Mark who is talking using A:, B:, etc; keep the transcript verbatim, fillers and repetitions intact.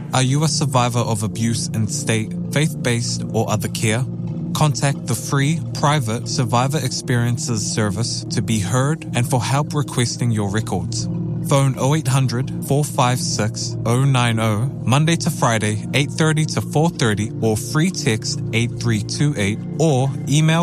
A: Are you a survivor of abuse in state, faith-based, or other care? Contact the free, private Survivor Experiences service to be heard and for help requesting your records. Phone oh eight hundred, four five six, oh nine oh, Monday to Friday, eight thirty to four thirty, or free text eight three two eight, or email